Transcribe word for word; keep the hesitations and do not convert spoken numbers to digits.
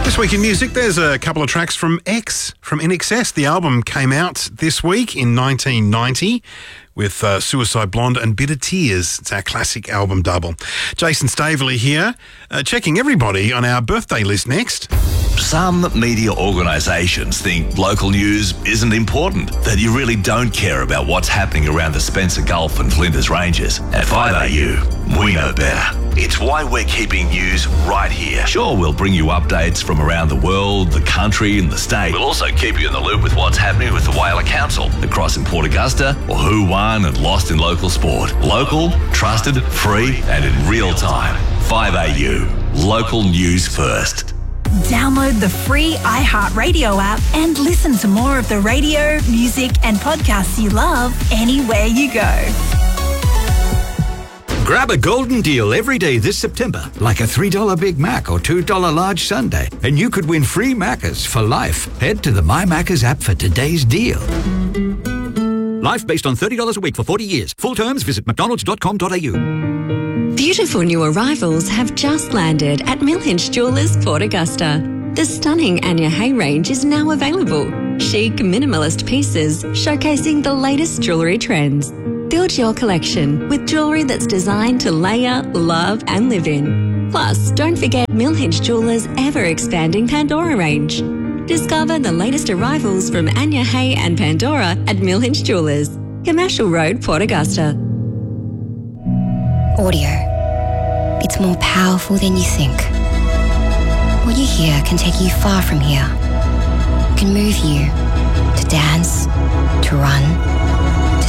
This week in music, there's a couple of tracks from X, from I N X S. The album came out this week in nineteen ninety with uh, Suicide Blonde and Bitter Tears. It's our classic album double. Jason Staveley here, uh, checking everybody on our birthday list next. Some media organisations think local news isn't important, that you really don't care about what's happening around the Spencer Gulf and Flinders Ranges. At five A U, we know better. It's why we're keeping news right here. Sure, we'll bring you updates from around the world, the country and the state. We'll also keep you in the loop with what's happening with the Whaler Council, across in Port Augusta, or who won and lost in local sport. Local, trusted, free and in real time. five A U, local news first. Download the free iHeartRadio app and listen to more of the radio, music and podcasts you love anywhere you go. Grab a golden deal every day this September, like a three dollar Big Mac or two dollar large sundae, and you could win free Maccas for life. Head to the My Maccas app for today's deal. Life based on thirty dollars a week for forty years. Full terms, visit mcdonalds dot com dot a u. Beautiful new arrivals have just landed at Millhinch Jewellers, Port Augusta. The stunning Anya Hay range is now available. Chic, minimalist pieces showcasing the latest jewellery trends. Build your collection with jewellery that's designed to layer, love and live in. Plus, don't forget Millhinch Jewellers' ever-expanding Pandora range. Discover the latest arrivals from Anya Hay and Pandora at Millhinch Jewellers, Commercial Road, Port Augusta. Audio. It's more powerful than you think. What you hear can take you far from here. It can move you to dance, to run,